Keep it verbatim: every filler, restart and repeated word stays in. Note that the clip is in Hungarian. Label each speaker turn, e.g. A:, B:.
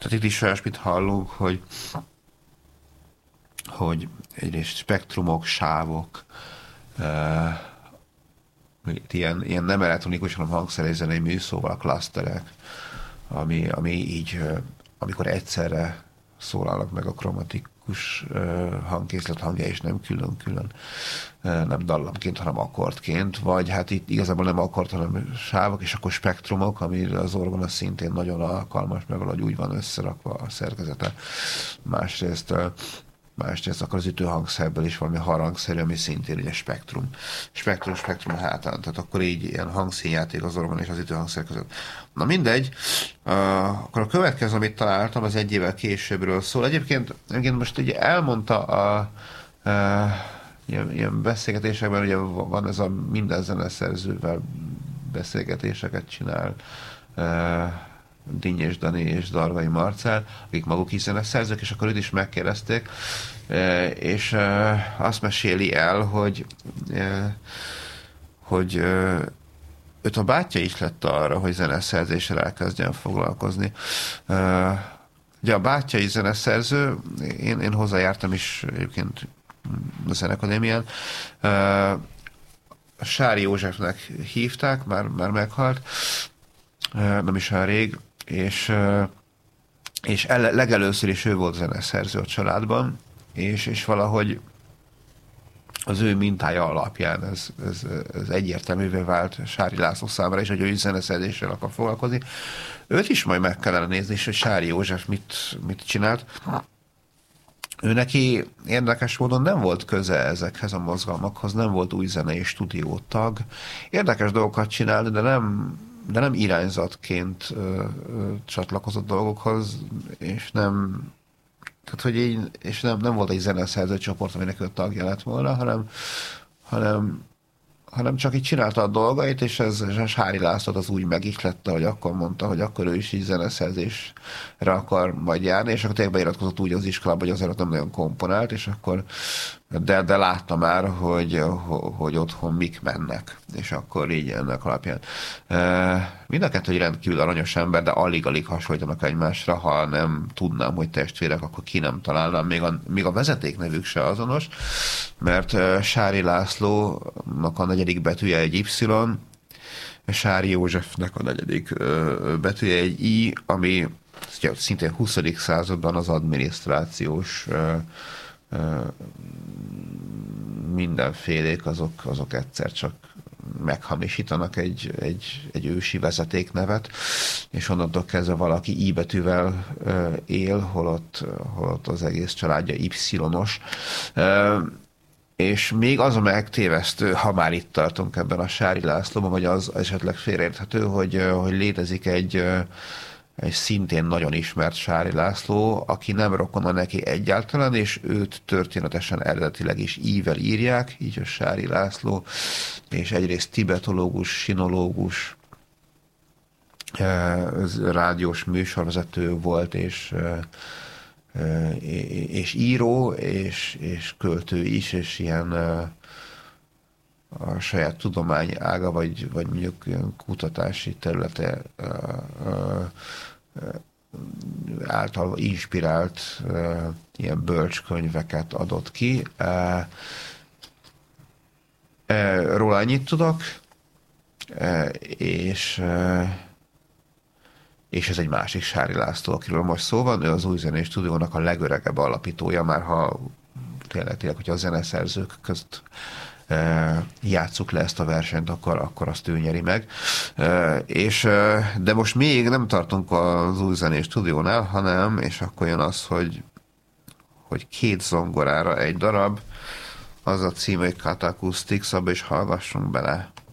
A: Tehát itt is olyasmit hallunk, hogy, hogy egyrészt spektrumok, sávok, uh, ilyen, ilyen nem elektronikus, hanem hangszerézenei műszóval, klaszterek, ami, ami így, uh, amikor egyszerre szólalnak meg a kromatikus uh, hangkészlet hangja, és nem külön-külön, uh, nem dallamként, hanem akkordként, vagy hát itt igazából nem akkord, hanem sávok, és akkor spektrumok, amire az orgona szintén nagyon alkalmas, meg valahogy úgy van összerakva a szerkezete. Másrészt uh, másrészt akkor az ütőhangszerből is valami harangszerű, ami szintén ugye spektrum. Spektrum, spektrum hátán. Tehát akkor így ilyen hangszínjáték az orgona és az ütőhangszer között. Na mindegy, uh, akkor a következő, amit találtam, az egy évvel későbbről szól. Egyébként, egyébként most ugye elmondta a uh, ilyen, ilyen beszélgetésekben, ugye van ez a minden zeneszerzővel beszélgetéseket csinál, uh, Dinnyés Dani és Darvai Marcell, akik maguk is zeneszerzők, és akkor őt is megkérdezték, és azt meséli el, hogy, hogy őt a bátyja is lett arra, hogy zeneszerzéssel elkezdjen foglalkozni. Ugye a bátyja is zeneszerző, én, én hozzájártam is egyébként a Zenekadémián. Sári Józsefnek hívták, már, már meghalt, nem is olyan rég, és, és ele, legelőször is ő volt zeneszerző a családban, és, és valahogy az ő mintája alapján ez, ez, ez egyértelművé vált Sári László számára is, hogy ő is zeneszerzéssel akar foglalkozni. Őt is majd meg kellene nézni, és hogy Sári József mit, mit csinált. Ő neki érdekes módon nem volt köze ezekhez a mozgalmakhoz, nem volt új zenei stúdiótag. Érdekes dolgokat csinált, de nem de nem irányzatként ö, ö, csatlakozott dolgokhoz, és nem, tehát, hogy így, és nem, nem volt egy zeneszerző csoport, aminek ő tagja lett volna, hanem, hanem, hanem csak így csinálta a dolgait, és ez, és a Sári Lászlót az úgy megihlette, hogy akkor mondta, hogy akkor ő is így zeneszerzésre akar majd járni, és akkor tényleg beiratkozott úgy az iskolába, hogy azért nem nagyon komponált, és akkor de, de látta már, hogy, hogy otthon mik mennek, és akkor így ennek alapján. Mind a kettő egy rendkívül aranyos ember, de alig-alig hasonlítanak egymásra, ha nem tudnám, hogy testvérek, akkor ki nem találnám, még a, még a vezetéknevük se azonos, mert Sári Lászlónak a negyedik betűje egy Y, Sári Józsefnek a negyedik betűje egy I, ami szintén huszadik században az adminisztrációs mindenfélék, azok, azok egyszer csak meghamisítanak egy, egy, egy ősi vezetéknevet, és onnantól kezdve valaki I betűvel él, holott, holott az egész családja Y-os. És még az a megtévesztő, ha már itt tartunk ebben a Sári Lászlóban, vagy az esetleg félreérthető, hogy, hogy létezik egy egy szintén nagyon ismert Sári László, aki nem rokona neki egyáltalán, és őt történetesen eredetileg is ível írják, így a Sári László, és egyrészt tibetológus, sinológus, rádiós műsorvezető volt, és, és író, és, és költő is, és ilyen a saját tudomány ága, vagy, vagy mondjuk ilyen kutatási területe által inspirált ilyen bölcskönyveket adott ki. Róla annyit tudok, és, és ez egy másik Sári László, akiről most szó van, ő az Új Zenei Stúdiónak a legöregebb alapítója, már ha tényleg, tényleg hogyha a zeneszerzők közt játsszuk le ezt a versenyt, akkor, akkor azt ő nyeri meg. És, de most még nem tartunk az Új Zenei Stúdiónál, hanem, és akkor jön az, hogy, hogy két zongorára egy darab, az a cím, hogy Cut Acoustics, abba is hallgassunk bele.